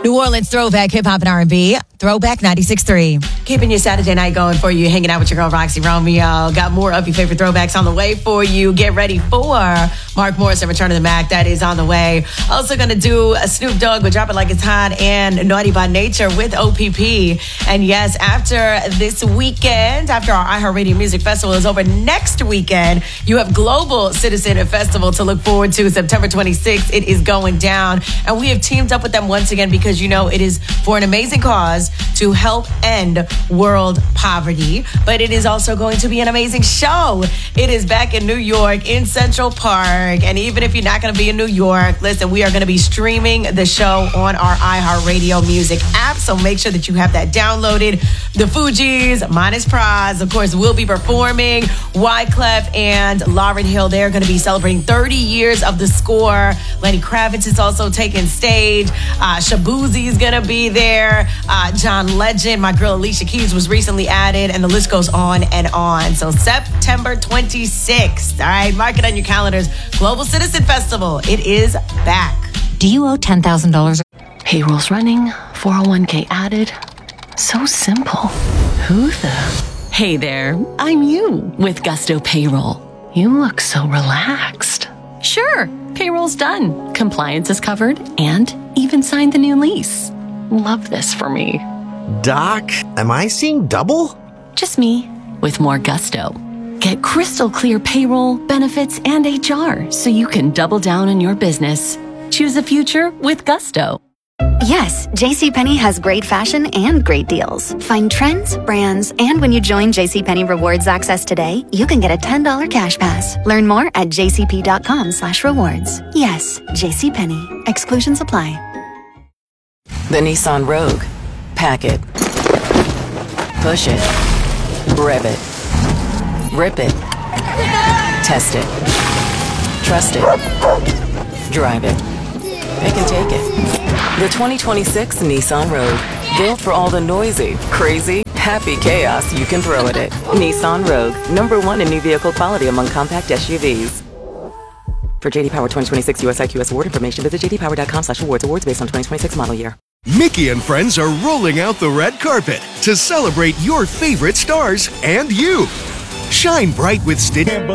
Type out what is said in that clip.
New Orleans throwback hip hop and R&B. Throwback 96.3. Keeping your Saturday night going for you, hanging out with your girl Roxy Romeo. Got more of your favorite throwbacks on the way for you. Get ready for Mark Morrison, Return of the Mac. That is on the way. Also going to do a Snoop Dogg with Drop It Like It's Hot and Naughty by Nature with OPP. And yes, after this weekend, after our iHeartRadio Music Festival is over next weekend, you have Global Citizen Festival to look forward to. September 26th, it is going down. And we have teamed up with them once again because, you know, it is for an amazing cause to help end world poverty. But it is also going to be an amazing show. It is back in New York in Central Park. And even if you're not going to be in New York, listen, we are going to be streaming the show on our iHeartRadio Music app. So make sure that you have that downloaded. The Fugees, Minus Praz, of course, will be performing. Wyclef and Lauryn Hill, they're going to be celebrating 30 years of the score. Lenny Kravitz is also taking stage. Shabuzi is going to be there. John Legend, my girl Alicia Keys was recently added, and the list goes on and on. So September 26th, all right, mark it on your calendars. Global Citizen Festival, it is back. Do you owe $10,000? Payroll's running, 401k added. So simple. Who the? Hey there, I'm you with Gusto Payroll. You look so relaxed. Sure, payroll's done. Compliance is covered and even signed the new lease. Love this for me. Doc, am I seeing double? Just me with more gusto. Get crystal clear payroll, benefits, and HR so you can double down on your business. Choose a future with Gusto. Yes, JCPenney has great fashion and great deals. Find trends, brands, and when you join JCPenney Rewards Access today, you can get a $10 cash pass. Learn more at jcp.com/rewards. Yes, JCPenney. Exclusions apply. The Nissan Rogue. Pack it. Push it. Rev it. Rip it. Test it. Trust it. Drive it. They can take it. The 2026 Nissan Rogue. Built for all the noisy, crazy, happy chaos you can throw at it. Nissan Rogue. #1 in new vehicle quality among compact SUVs. For JD Power 2026 US IQS award information, visit jdpower.com/awards. Awards based on 2026 model year. Mickey and friends are rolling out the red carpet to celebrate your favorite stars and you. Shine bright with Stitch.